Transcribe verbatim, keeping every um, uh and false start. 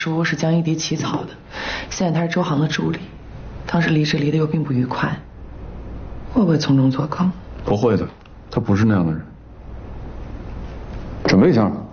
说是江一迪起草的，现在他是周航的助理，当时离职离得又并不愉快，会不会从中作梗？ 不会的，他不是那样的人。准备一下。